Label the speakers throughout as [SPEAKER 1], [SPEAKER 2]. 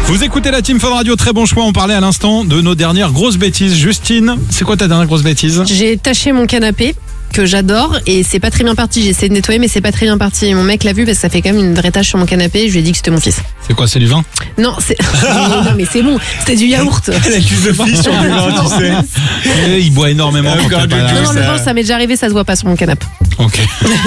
[SPEAKER 1] Vous écoutez la Team Fun Radio, très bon choix. On parlait à l'instant de nos dernières grosses bêtises. Justine, c'est quoi ta dernière grosse bêtise?
[SPEAKER 2] J'ai taché mon canapé que j'adore et c'est pas très bien parti. J'ai essayé de nettoyer mais c'est pas très bien parti. Et mon mec l'a vu parce que ça fait quand même une vraie tache sur mon canapé. Je lui ai dit que c'était mon fils.
[SPEAKER 1] C'est quoi, c'est du vin?
[SPEAKER 2] Non, c'est non mais c'est bon. C'était du yaourt.
[SPEAKER 3] Elle accuse le fils sur du vin, tu sais.
[SPEAKER 1] Il boit énormément.
[SPEAKER 3] Encore
[SPEAKER 1] quand t'es pas là.
[SPEAKER 2] Non, le vin, ça m'est déjà arrivé, ça se voit pas sur mon canapé.
[SPEAKER 1] Ok.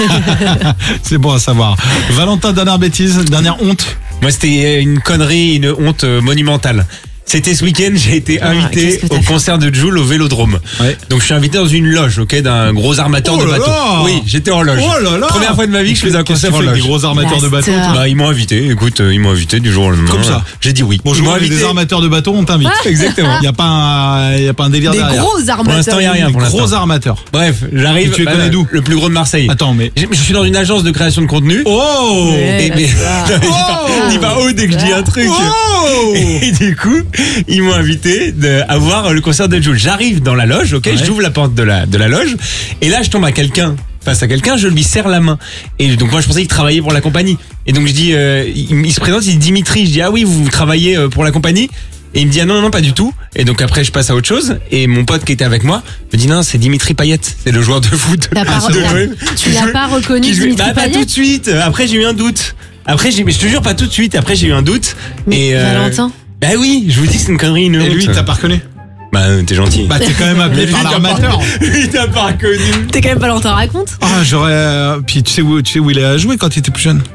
[SPEAKER 1] C'est bon à savoir. Valentin, dernière bêtise, dernière honte.
[SPEAKER 3] Moi, c'était une connerie, une honte monumentale. C'était ce week-end, j'ai été invité
[SPEAKER 2] qu'est-ce que t'as
[SPEAKER 3] au concert de Jul au Vélodrome.
[SPEAKER 1] Ouais.
[SPEAKER 3] Donc je suis invité dans une loge, d'un gros armateur de
[SPEAKER 1] là
[SPEAKER 3] bateaux.
[SPEAKER 1] là.
[SPEAKER 3] Oui, j'étais en loge.
[SPEAKER 1] Oh là là.
[SPEAKER 3] Première fois de ma vie que je faisais un
[SPEAKER 1] Qu'est-ce que
[SPEAKER 3] concert
[SPEAKER 1] tu
[SPEAKER 3] en
[SPEAKER 1] fais avec
[SPEAKER 3] loge.
[SPEAKER 1] des gros armateurs de bateaux.
[SPEAKER 2] Blaster.
[SPEAKER 3] Bah, ils m'ont invité. Écoute, ils m'ont invité du jour au lendemain.
[SPEAKER 1] Comme ça.
[SPEAKER 3] J'ai dit oui.
[SPEAKER 1] Bonjour,
[SPEAKER 3] Ils m'ont
[SPEAKER 1] on est
[SPEAKER 3] invité.
[SPEAKER 1] des armateurs de bateaux, on t'invite.
[SPEAKER 3] Exactement.
[SPEAKER 1] Il y a pas un délire
[SPEAKER 2] Des
[SPEAKER 1] derrière.
[SPEAKER 2] gros armateurs.
[SPEAKER 3] Pour l'instant, il n'y a rien.
[SPEAKER 1] Des
[SPEAKER 3] Pour l'instant.
[SPEAKER 1] gros armateurs.
[SPEAKER 3] Bref, j'arrive.
[SPEAKER 1] Et tu les connais d'où?
[SPEAKER 3] Le plus gros de Marseille.
[SPEAKER 1] Attends, mais.
[SPEAKER 3] Je suis dans une agence de création de contenu.
[SPEAKER 1] Oh!
[SPEAKER 2] Ouais.
[SPEAKER 3] Dis pas oh dès que je dis un truc.
[SPEAKER 1] Oh!
[SPEAKER 3] Et du coup, ils m'ont invité à voir le concert de Jul. J'arrive dans la loge, ok,
[SPEAKER 1] Ouais.
[SPEAKER 3] j'ouvre la porte de la loge, et là je tombe face à quelqu'un, je lui serre la main. Et donc moi je pensais qu'il travaillait pour la compagnie. Et donc je dis, il se présente, il dit Dimitri. Je dis ah oui, vous travaillez pour la compagnie? Et il me dit ah non pas du tout. Et donc après je passe à autre chose. Et mon pote qui était avec moi me dit non, c'est Dimitri Payet, c'est le joueur de foot.
[SPEAKER 2] T'as pas
[SPEAKER 3] de
[SPEAKER 2] reconnu-
[SPEAKER 3] l'OM.
[SPEAKER 2] Tu l'as pas reconnu, Dimitri
[SPEAKER 3] Pas
[SPEAKER 2] Payet?
[SPEAKER 3] tout de suite. Après j'ai eu un doute. Mais je te jure pas tout de suite. Après j'ai eu un doute.
[SPEAKER 2] Mais
[SPEAKER 3] Et
[SPEAKER 2] Valentin.
[SPEAKER 3] bah oui, je vous dis que c'est une connerie, une honte.
[SPEAKER 1] Et lui, t'as pas reconnu?
[SPEAKER 3] Bah t'es gentil.
[SPEAKER 1] Bah, t'es quand même appelé par l'armateur.
[SPEAKER 3] Lui t'as pas reconnu.
[SPEAKER 2] T'es quand même Valentin, raconte.
[SPEAKER 1] Ah, j'aurais. Puis tu sais où il a joué quand il était plus jeune?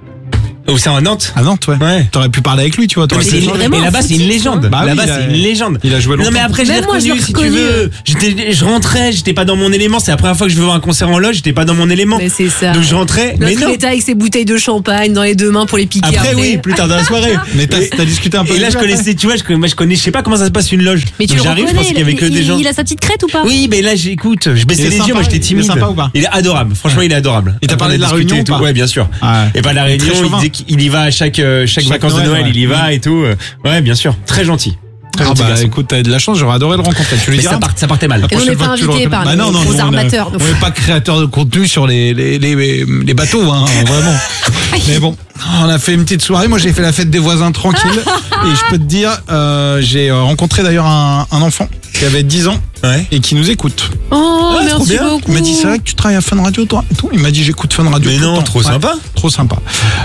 [SPEAKER 3] Oh, c'est en Nantes.
[SPEAKER 1] À Nantes, ouais.
[SPEAKER 3] Ouais.
[SPEAKER 1] T'aurais pu parler avec lui, tu vois.
[SPEAKER 3] Mais
[SPEAKER 2] c'est vraiment
[SPEAKER 3] et
[SPEAKER 2] un
[SPEAKER 3] là-bas c'est une
[SPEAKER 2] footiste,
[SPEAKER 3] légende.
[SPEAKER 2] hein.
[SPEAKER 1] Bah oui,
[SPEAKER 3] Là-bas
[SPEAKER 1] il a-
[SPEAKER 3] c'est une légende.
[SPEAKER 1] Il a joué longtemps.
[SPEAKER 3] Non mais après je l'ai
[SPEAKER 2] Même moi, je
[SPEAKER 3] reconnu
[SPEAKER 2] l'ai
[SPEAKER 3] si tu
[SPEAKER 2] reconnu.
[SPEAKER 3] veux. Je rentrais, j'étais pas dans mon élément. C'est la première fois que je vais voir un concert en loge, j'étais pas dans mon élément.
[SPEAKER 2] Mais c'est ça.
[SPEAKER 3] Donc je rentrais. Mais
[SPEAKER 2] L'autre
[SPEAKER 3] non.
[SPEAKER 2] il était avec ses bouteilles de champagne dans les deux mains pour les piquer.
[SPEAKER 3] Après oui, plus tard dans la soirée.
[SPEAKER 1] Mais t'as discuté un peu
[SPEAKER 3] Et là
[SPEAKER 1] avec
[SPEAKER 3] je
[SPEAKER 1] lui après?
[SPEAKER 3] connaissais, tu vois, je sais pas comment ça se passe une loge.
[SPEAKER 2] Mais tu
[SPEAKER 3] Donc
[SPEAKER 2] le
[SPEAKER 3] j'arrive, je
[SPEAKER 2] reconnais,
[SPEAKER 3] pensais qu'il y avait que des gens.
[SPEAKER 2] il a sa petite crête ou pas?
[SPEAKER 3] Oui, mais là j'écoute, je baissais
[SPEAKER 1] Il est
[SPEAKER 3] les
[SPEAKER 1] sympa,
[SPEAKER 3] yeux, moi j'étais
[SPEAKER 1] il est
[SPEAKER 3] timide.
[SPEAKER 1] sympa ou pas?
[SPEAKER 3] Il est adorable. Franchement, il est adorable.
[SPEAKER 1] Il t'a
[SPEAKER 3] Après,
[SPEAKER 1] parlé
[SPEAKER 3] on a
[SPEAKER 1] de la
[SPEAKER 3] discuté
[SPEAKER 1] Réunion
[SPEAKER 3] et tout.
[SPEAKER 1] ou pas?
[SPEAKER 3] Ouais, bien sûr.
[SPEAKER 1] Ouais.
[SPEAKER 3] Et pas la
[SPEAKER 1] Il est très
[SPEAKER 3] Réunion, il
[SPEAKER 1] chauvin.
[SPEAKER 3] disait qu'il y va à chaque vacances de Noël,
[SPEAKER 1] ouais.
[SPEAKER 3] il y va et tout. Ouais, bien sûr. Très gentil. Très
[SPEAKER 1] Ah
[SPEAKER 3] gentil
[SPEAKER 1] bah
[SPEAKER 3] garçon.
[SPEAKER 1] écoute, t'as de la chance, j'aurais adoré le rencontrer. Tu lui
[SPEAKER 3] Mais
[SPEAKER 1] diras?
[SPEAKER 3] ça partait mal.
[SPEAKER 1] La
[SPEAKER 2] Et on
[SPEAKER 1] prochaine
[SPEAKER 2] n'est
[SPEAKER 1] fois
[SPEAKER 2] pas
[SPEAKER 1] que tu le
[SPEAKER 2] invité par
[SPEAKER 1] reconnais. Bah non,
[SPEAKER 2] les gros
[SPEAKER 1] on
[SPEAKER 2] armateurs.
[SPEAKER 1] on n'est pas créateur de contenu sur les bateaux, hein, vraiment. Mais bon, on a fait une petite soirée. Moi, j'ai fait la fête des voisins tranquille. Et je peux te dire, j'ai rencontré d'ailleurs un enfant qui avait 10 ans
[SPEAKER 3] Ouais.
[SPEAKER 1] et qui nous écoute.
[SPEAKER 2] Oh,
[SPEAKER 3] Ah, trop
[SPEAKER 2] merci
[SPEAKER 3] bien.
[SPEAKER 2] beaucoup.
[SPEAKER 1] Il m'a dit, c'est vrai que tu travailles à Fun Radio, toi et tout. Il m'a dit, j'écoute Fun Radio.
[SPEAKER 3] Mais
[SPEAKER 1] tout le
[SPEAKER 3] non,
[SPEAKER 1] temps.
[SPEAKER 3] trop
[SPEAKER 1] Ouais.
[SPEAKER 3] sympa.
[SPEAKER 1] Trop sympa.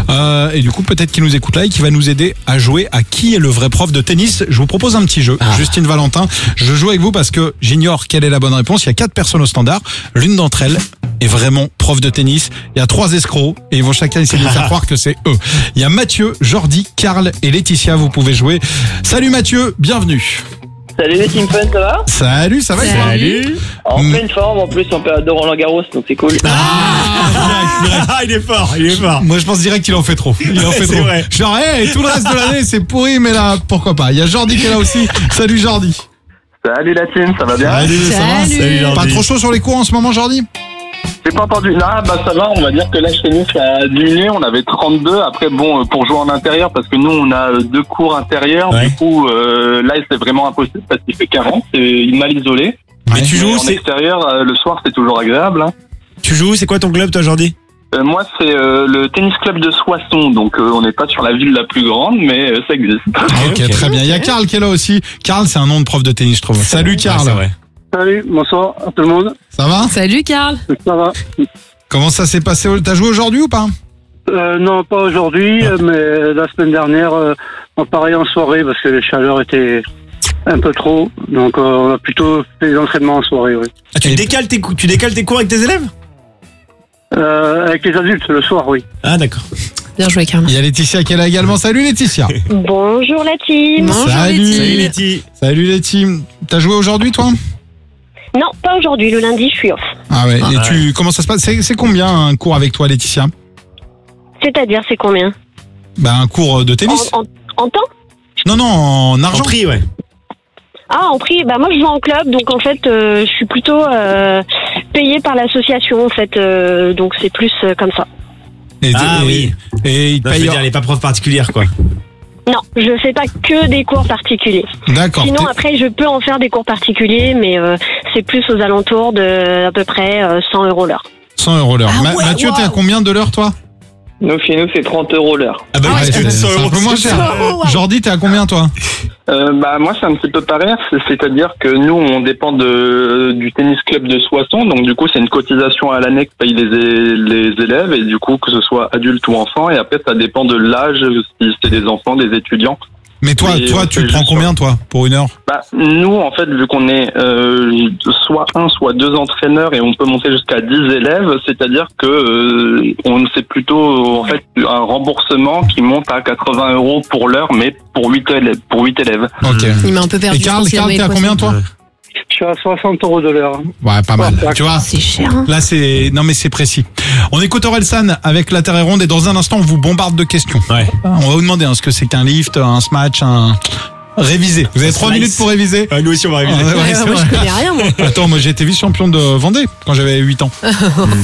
[SPEAKER 1] Et du coup, peut-être qu'il nous écoute là et qu'il va nous aider à jouer à qui est le vrai prof de tennis. Je vous propose un petit jeu. Justine, Valentin, je joue avec vous parce que j'ignore quelle est la bonne réponse. Il y a 4 personnes au standard. L'une d'entre elles est vraiment prof de tennis. Il y a 3 escrocs et ils vont chacun essayer de nous faire croire que c'est eux. Il y a Mathieu, Jordi, Karl et Laetitia. Vous pouvez jouer. Salut Mathieu, bienvenue.
[SPEAKER 4] Salut les Team Fun, ça va?
[SPEAKER 1] Salut, ça va et toi?
[SPEAKER 3] Salut.
[SPEAKER 4] En
[SPEAKER 1] Mm.
[SPEAKER 4] pleine forme, en plus en période de Roland Garros, donc c'est cool.
[SPEAKER 3] Ah, il est fort, il est fort.
[SPEAKER 1] Moi, je pense direct qu'il en fait trop. Il en fait
[SPEAKER 3] C'est
[SPEAKER 1] trop.
[SPEAKER 3] vrai.
[SPEAKER 1] Genre, hey, tout le reste de l'année, c'est pourri, mais là, pourquoi pas. Il y a Jordi qui est là aussi. Salut Jordi.
[SPEAKER 4] Salut la team, ça va bien?
[SPEAKER 1] Salut, ça va?
[SPEAKER 2] Salut.
[SPEAKER 3] Jordi.
[SPEAKER 1] Pas trop chaud sur les cours en ce moment, Jordi?
[SPEAKER 4] J'ai pas entendu. Non, bah ça va, on va dire que là chez nous ça a diminué, on avait 32. Après bon, pour jouer en intérieur, parce que nous on a 2 cours intérieurs,
[SPEAKER 3] Ouais.
[SPEAKER 4] du coup là c'est vraiment impossible parce qu'il fait 40, c'est mal isolé.
[SPEAKER 3] Mais tu joues,
[SPEAKER 4] En extérieur, le soir c'est toujours agréable. Hein.
[SPEAKER 3] tu joues, c'est quoi ton club toi Jordi?
[SPEAKER 4] Moi c'est le tennis club de Soissons, donc on n'est pas sur la ville la plus grande, mais ça existe.
[SPEAKER 1] Ok, très bien. Il y a Karl qui est là aussi. Karl, c'est un nom de prof de tennis, je trouve. Salut Karl.
[SPEAKER 3] Ouais, c'est vrai.
[SPEAKER 5] Salut, bonsoir à tout le monde.
[SPEAKER 1] Ça va?
[SPEAKER 2] Salut Karl.
[SPEAKER 5] Ça va?
[SPEAKER 1] Comment ça s'est passé? T'as joué aujourd'hui ou pas?
[SPEAKER 5] Non, pas aujourd'hui, mais la semaine dernière, on parlait en soirée parce que les chaleurs étaient un peu trop. Donc, on a plutôt fait des entraînements en soirée, oui.
[SPEAKER 3] Ah, tu décales tes cours avec tes élèves?
[SPEAKER 5] Avec les adultes, le soir, oui.
[SPEAKER 3] Ah d'accord.
[SPEAKER 2] Bien joué Karl.
[SPEAKER 1] Il y a Laetitia qui est là également. Salut Laetitia.
[SPEAKER 6] Bonjour la team.
[SPEAKER 2] Bonjour
[SPEAKER 1] Salut.
[SPEAKER 2] Letty.
[SPEAKER 3] Salut Letty.
[SPEAKER 1] Salut Letty. T'as joué aujourd'hui, toi?
[SPEAKER 6] Non, pas aujourd'hui, le lundi je suis off.
[SPEAKER 1] Ah ouais. Et comment ça se passe? C'est combien un cours avec toi, Laetitia?
[SPEAKER 6] C'est-à-dire c'est combien?
[SPEAKER 1] Bah, un cours de tennis?
[SPEAKER 6] En temps?
[SPEAKER 1] Non, en
[SPEAKER 3] En
[SPEAKER 1] argent.
[SPEAKER 3] prix, ouais.
[SPEAKER 6] Ah, en prix, bah moi je joue en club, donc en fait je suis plutôt payée par l'association en fait, donc c'est plus comme ça.
[SPEAKER 3] Oui.
[SPEAKER 1] Et il te
[SPEAKER 3] Non, je veux
[SPEAKER 1] paye.
[SPEAKER 3] dire, elle est pas prof particulière quoi.
[SPEAKER 6] Non, je fais pas que des cours particuliers.
[SPEAKER 1] D'accord.
[SPEAKER 6] Sinon après je peux en faire des cours particuliers, mais c'est plus aux alentours de à peu près 100 € l'heure.
[SPEAKER 1] 100 € l'heure.
[SPEAKER 2] Ah ouais,
[SPEAKER 1] Mathieu, t'es à
[SPEAKER 2] waouh.
[SPEAKER 1] combien de l'heure, toi?
[SPEAKER 4] Nous, chez nous, c'est 30 € l'heure.
[SPEAKER 3] Ah bah
[SPEAKER 2] Ah
[SPEAKER 3] oui,
[SPEAKER 2] ouais,
[SPEAKER 3] parce que
[SPEAKER 1] c'est
[SPEAKER 3] 100
[SPEAKER 1] un
[SPEAKER 3] euros,
[SPEAKER 1] peu moins cher.
[SPEAKER 2] Wow.
[SPEAKER 1] Jordi, t'es à combien toi?
[SPEAKER 4] Moi, c'est un petit peu pareil. C'est-à-dire que nous, on dépend du tennis club de Soissons. Donc, du coup, c'est une cotisation à l'année que payent les élèves. Et du coup, que ce soit adultes ou enfants. Et après, ça dépend de l'âge, si c'est des enfants, des étudiants.
[SPEAKER 1] Mais toi,
[SPEAKER 4] Oui, on
[SPEAKER 1] tu
[SPEAKER 4] fait
[SPEAKER 1] prends
[SPEAKER 4] juste
[SPEAKER 1] combien toi pour une heure?
[SPEAKER 4] Nous, en fait, vu qu'on est soit un, soit deux entraîneurs et on peut monter jusqu'à 10 élèves, c'est-à-dire que c'est plutôt en fait un remboursement qui monte à 80 € pour l'heure, mais pour 8 élèves.
[SPEAKER 1] Ok.
[SPEAKER 2] Il m'a un peu perdu.
[SPEAKER 1] Et Karl,
[SPEAKER 2] je pense qu'il a
[SPEAKER 1] t'es à
[SPEAKER 2] envoyé
[SPEAKER 1] combien toi?
[SPEAKER 5] Je suis à 60 € de l'heure.
[SPEAKER 1] Ouais, pas mal.
[SPEAKER 5] Ouais,
[SPEAKER 1] Tu vois?
[SPEAKER 2] C'est cher. Hein.
[SPEAKER 1] Là, non mais c'est précis. On écoute Orelsan avec la Terre est ronde et dans un instant, on vous bombarde de questions.
[SPEAKER 3] Ouais.
[SPEAKER 1] On va vous demander ce que c'est qu'un lift, un smatch, réviser. Vous avez 3
[SPEAKER 3] Slice.
[SPEAKER 1] minutes pour réviser.
[SPEAKER 3] Nous aussi, on va réviser.
[SPEAKER 1] Ouais, c'est
[SPEAKER 2] moi,
[SPEAKER 1] vrai.
[SPEAKER 2] je connais rien, moi.
[SPEAKER 1] Attends, moi j'ai été vice-champion de Vendée quand j'avais 8 ans.